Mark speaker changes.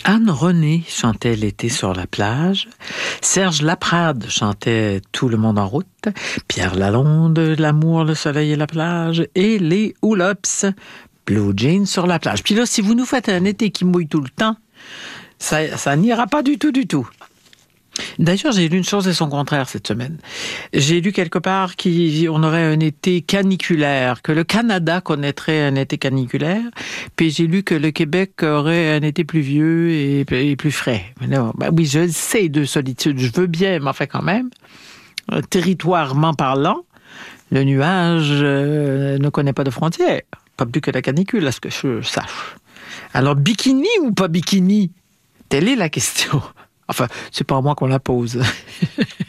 Speaker 1: Anne René chantait L'été sur la plage. Serge Laprade chantait Tout le monde en route. Pierre Lalonde, L'amour, le soleil et la plage. Et les Houlops, Blue Jeans sur la plage. Puis là, si vous nous faites un été qui mouille tout le temps, ça n'ira pas du tout. D'ailleurs, j'ai lu une chose et son contraire cette semaine. J'ai lu quelque part qu'on aurait un été caniculaire, que le Canada connaîtrait un été caniculaire, puis j'ai lu que le Québec aurait un été pluvieux et plus frais. Mais là, oui, je sais de solitude, je veux bien, mais enfin quand même, territoirement parlant, le nuage ne connaît pas de frontières, pas plus que la canicule, à ce que je sache. Alors, bikini ou pas bikini? Telle est la question. Enfin, c'est pas à moi qu'on la pose.